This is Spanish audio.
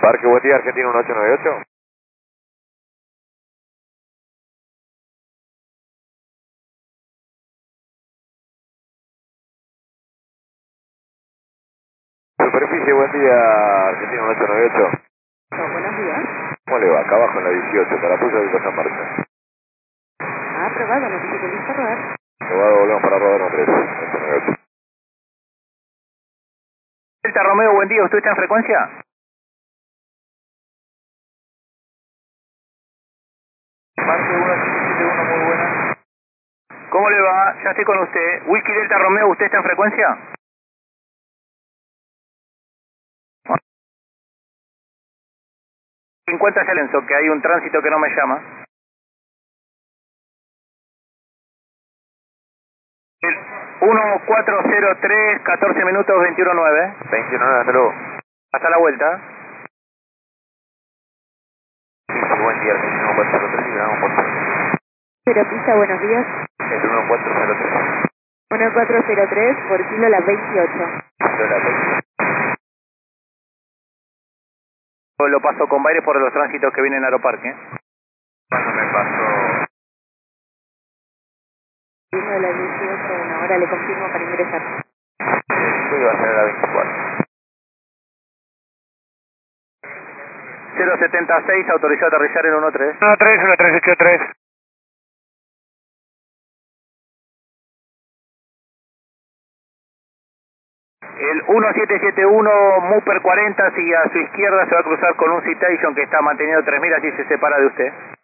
Parque, buen día, Argentina 1898. Superficie, buen día, Argentina 1898. Buenos días. ¿Cómo le va? Acá abajo en la 18, para Puyo de Costa Marcha. Ha aprobado, nos dice que listo a rodar. Probado, volvemos para rodar 1898. Delta Romeo, buen día, ¿usted está en frecuencia? Parque 1771, muy buena. ¿Cómo le va? Ya estoy con usted. Whisky Delta Romeo, ¿usted está en frecuencia? 50 Silencio, que hay un tránsito que no me llama. El 1403, 14 minutos, 21:09. 29, hasta luego. Hasta la vuelta. Sí, buen día, Argentina 1403, y vamos por Pero pista, buenos días. el 1403. 1403 por kilo la 28. Lo paso con Baires por los tránsitos que vienen a Aeroparque. Cuando me pasó... Kilo la 18, bueno, ahora le confirmo para ingresar. Sí, va a ser la 24. 076, autorizado a aterrizar en 13. 1383. El 1771, Muper 40, si a su izquierda se va a cruzar con un Citation que está manteniendo 3000, así se separa de usted.